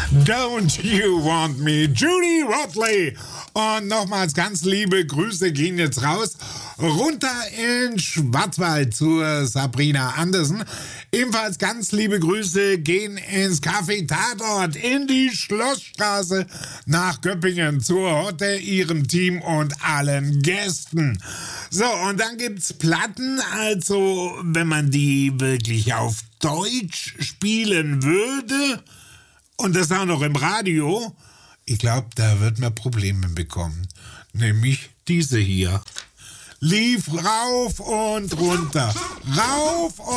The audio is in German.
Don't You Want Me, Judy Rodley. Und nochmals ganz liebe Grüße gehen jetzt raus, runter in Schwarzwald zur Sabrina Andersen. Ebenfalls ganz liebe Grüße gehen ins Café Tatort in die Schlossstraße nach Göppingen zur Hotte, ihrem Team und allen Gästen. So, und dann gibt's Platten, also wenn man die wirklich auf Deutsch spielen würde und das auch noch im Radio, ich glaube, da wird man Probleme bekommen. Nämlich diese hier. Lief rauf und runter. Rauf und